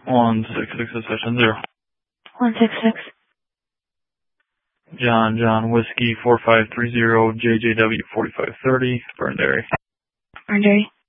166 is session 0. 166. John Whiskey 4530 JJW 4530 Burnberry. Burnberry.